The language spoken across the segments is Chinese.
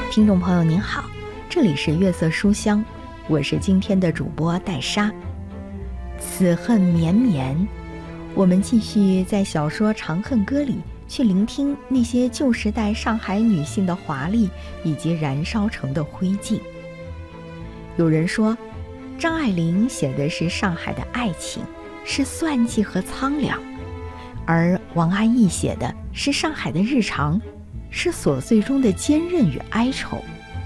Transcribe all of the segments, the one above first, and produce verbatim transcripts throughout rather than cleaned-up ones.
听众朋友您好，这里是月色书香，我是今天的主播戴莎。此恨绵绵，我们继续在小说《长恨歌》里去聆听那些旧时代上海女性的华丽以及燃烧成的灰烬。有人说，张爱玲写的是上海的爱情，是算计和苍凉，而王安忆写的是上海的日常，是琐碎中的坚韧与哀愁。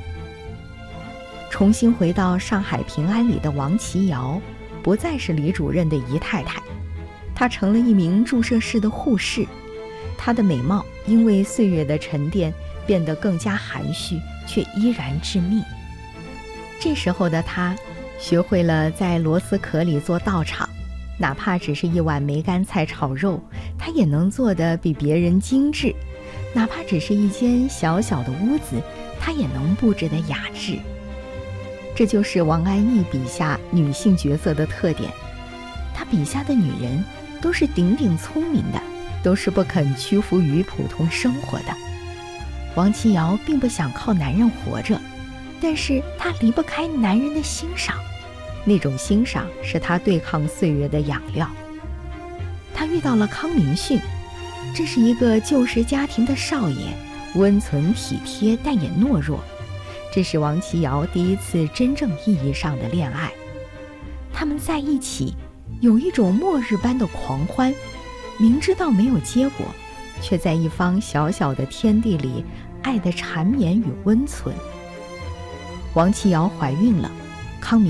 重新回到上海平安里的王琦瑶，不再是李主任的姨太太，她成了一名注射室的护士。她的美貌因为岁月的沉淀变得更加含蓄，却依然致命。这时候的她学会了在螺丝壳里做道场，哪怕只是一碗梅干菜炒肉，她也能做得比别人精致；哪怕只是一间小小的屋子，她也能布置得雅致。这就是王安忆笔下女性角色的特点，她笔下的女人都是顶顶聪明的，都是不肯屈服于普通生活的。王琦瑶并不想靠男人活着，但是她离不开男人的欣赏，那种欣赏是她对抗岁月的养料。她遇到了康明逊，这是一个旧时家庭的少爷，温存体贴，但也懦弱。这是王琦瑶第一次真正意义上的恋爱。他们在一起有一种末日般的狂欢，明知道没有结果，却在一方小小的天地里爱得缠绵与温存。王琦瑶怀孕了，康明